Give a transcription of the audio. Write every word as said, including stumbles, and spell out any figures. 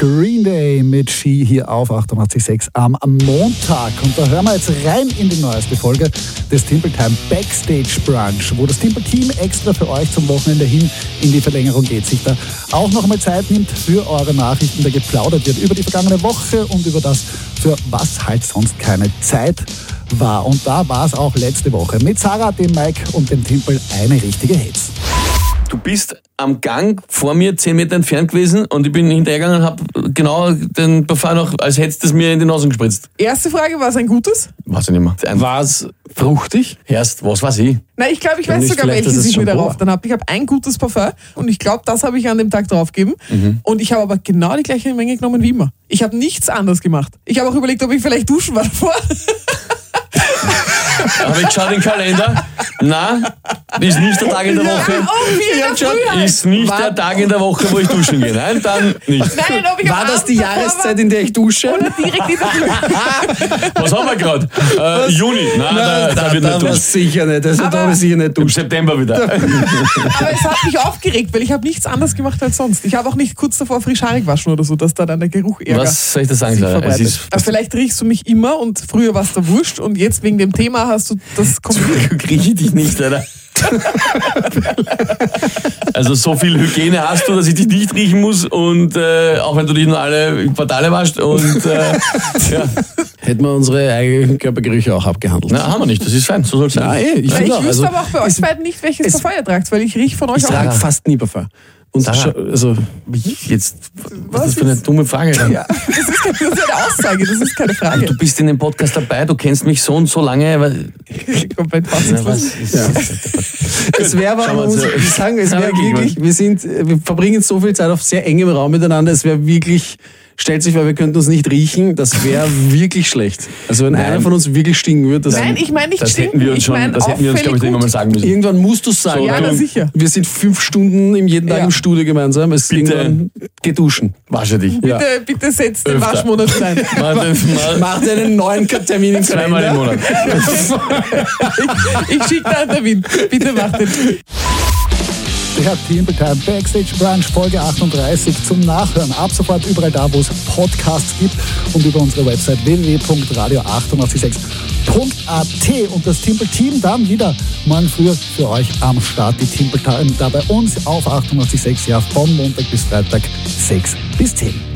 Green Day mit She hier auf achtundachtzig Komma sechs am Montag. Und da hören wir jetzt rein in die neueste Folge des Timple Time Backstage Brunch, wo das Timple Team extra für euch zum Wochenende hin in die Verlängerung geht, sich da auch noch mal Zeit nimmt für eure Nachrichten, da geplaudert wird über die vergangene Woche und über das, für was halt sonst keine Zeit war. Und da war es auch letzte Woche mit Sarah, dem Mike und dem Timple eine richtige Hits. Du bist am Gang vor mir zehn Meter entfernt gewesen und ich bin hinterhergegangen und habe genau den Parfum noch, als hättest du es mir in die Nase gespritzt. Erste Frage, war es ein gutes? Weiß ich nicht mehr. Ein War es fruchtig? Erst, was weiß ich? Nein, ich glaube, ich Ja, weiß nicht sogar, vielleicht, welches dass es ich mir Shampoo darauf dann habe. Ich habe ein gutes Parfum und ich glaube, das habe ich an dem Tag draufgegeben. Mhm. Und ich habe aber genau die gleiche Menge genommen wie immer. Ich habe nichts anderes gemacht. Ich habe auch überlegt, ob ich vielleicht duschen war davor. Habe ich geschaut in den Kalender? Nein, ist nicht der Tag in der Woche. Oh, viel Ich hab früher. geschaut, ist nicht War- der Tag in der Woche, wo ich duschen gehe. Nein, dann nicht. Nein, ob ich War am das die Abend davor Jahreszeit, in der ich dusche? war oder direkt in der Früh. Was haben wir gerade? Äh, Juni. Nein, da, da, da, wird da nicht war duschen. sicher nicht. Also, da Aber- habe ich sicher nicht Im duschen. September wieder. Aber es hat mich aufgeregt, weil ich habe nichts anderes gemacht als sonst. Ich habe auch nicht kurz davor frisch Haare gewaschen oder so, dass da dann der Geruch Ärger Was soll ich da sagen, sich Sarah? Es verbreitet. ist, Aber vielleicht riechst du mich immer und früher warst du wurscht und jetzt wegen dem Thema hast du das komplett. kriege ich dich nicht, Alter. Also so viel Hygiene hast du, dass ich dich nicht riechen muss und äh, auch wenn du dich nur alle Quartale waschst und äh, ja. Hätten wir unsere eigenen Körpergerüche auch abgehandelt. Na, haben wir nicht, das ist fein, so soll es sein. Nein, ich Ich finde auch. wüsste Also, aber auch bei euch es- beiden nicht, welches es- Parfum ihr tragt, weil ich rieche von euch ich auch. trage Sarah. fast nie Parfum. Und Sarah. scha- also, Wie jetzt? Was Was ist das für eine ist- dumme Frage? Ja, das ist, keine, das ist eine Aussage, das ist keine Frage. Du bist in dem Podcast dabei, du kennst mich so und so lange. Weil, Komplett na, was fassungslos. ist, Ja. es wäre aber, Schauen wir man muss uns, äh, sagen, es wäre wirklich, wirklich, wir sind, wir verbringen so viel Zeit auf sehr engem Raum miteinander, es wäre wirklich, stellt sich vor, wir könnten uns nicht riechen, das wäre wirklich schlecht. Also wenn Nein. einer von uns wirklich stinken würde, das Nein, ich meine nicht das stinken, hätten wir uns ich schon, meine das hätten wir uns, glaube ich, auffällig irgendwann mal gut. sagen müssen. irgendwann musst du es sagen. Ja, na sicher. Wir sind fünf Stunden im jeden Tag Ja. im Studio gemeinsam, es ist Bitte. irgendwann geduschen. Wasche dich. Ja. Bitte, bitte setz den Öfter. Waschmonat rein. Mal, mal, Mach dir einen neuen Termin im zweimal im Kalender. Monat. Ich schicke da an der Wind. Bitte mach den. Der Timple Time Backstage Brunch Folge achtunddreißig zum Nachhören. Ab sofort überall da, wo es Podcasts gibt und über unsere Website w w w punkt radio achtundachtzig Komma sechs punkt a t. Und das Timple Team dann wieder morgen früh für euch am Start. Die Timple Time da bei uns auf achtundachtzig Komma sechs, ja, von Montag bis Freitag sechs bis zehn.